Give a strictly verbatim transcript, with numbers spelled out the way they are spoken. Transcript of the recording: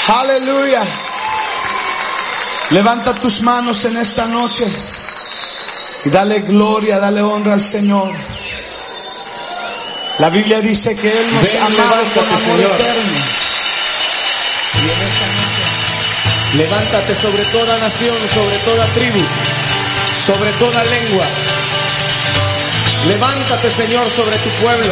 Aleluya. Levanta tus manos en esta noche y dale gloria, dale honra al Señor. La Biblia dice que Él nos ha amado con amor Señor. eterno. Y en esta noche, levántate sobre toda nación, sobre toda tribu, sobre toda lengua. Levántate, Señor, sobre tu pueblo.